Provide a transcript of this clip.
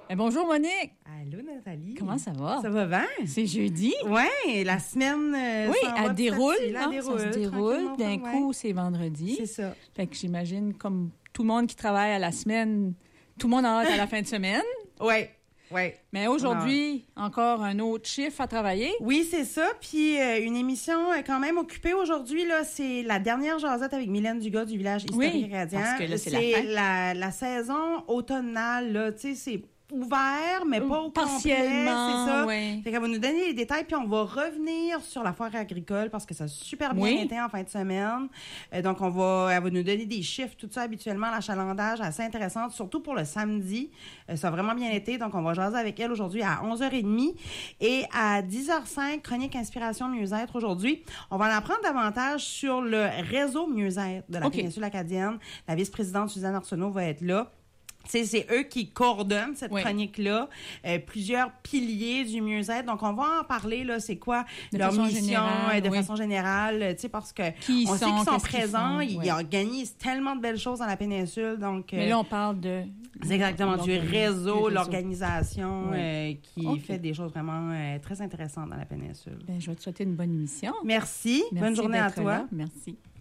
Bonjour Monique. Allô Nathalie. Comment ça va? Ça va bien? C'est jeudi. Oui, la semaine oui, elle déroule. Ça se déroule. D'un coup, c'est vendredi. C'est ça. Fait que j'imagine, comme tout le monde qui travaille à la semaine, tout le monde a hâte à la fin de semaine. Oui. Oui. Mais aujourd'hui, encore un autre chiffre à travailler. Oui, c'est ça. Puis une émission quand même occupée aujourd'hui. Là, c'est la dernière jasette avec Mylène Dugas du Village historique acadien. Parce que là, c'est la saison automnale. Là, tu sais, c'est ouvert, mais pas au partiellement, complet, c'est ça. Ouais. Fait qu'elle va nous donner les détails, puis on va revenir sur la foire agricole parce que ça a super bien été en fin de semaine. Donc, elle va nous donner des chiffres, tout ça, habituellement, l'achalandage, assez intéressante, surtout pour le samedi. Ça a vraiment bien été, donc on va jaser avec elle aujourd'hui à 11h30 et à 10h05, chronique Inspiration Mieux-être aujourd'hui. On va en apprendre davantage sur le réseau Mieux-être de la péninsule acadienne. La vice-présidente Suzanne Arsenault va être là. C'est eux qui coordonnent cette chronique-là, plusieurs piliers du mieux-être. Donc, on va en parler, là, c'est quoi leur mission de façon générale, tu sais, parce que on sait qu'ils sont présents, ils organisent tellement de belles choses dans la péninsule. Donc, mais là, on parle de... C'est exactement du réseau, l'organisation qui fait des choses vraiment très intéressantes dans la péninsule. Je vais te souhaiter une bonne émission. Merci. Bonne journée à toi. Merci.